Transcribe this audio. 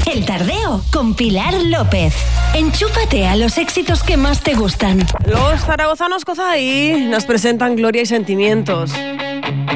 El Tardeo con Pilar López. Enchúfate a los éxitos que más te gustan. Los zaragozanos Cozay nos presentan Gloria y Sentimientos.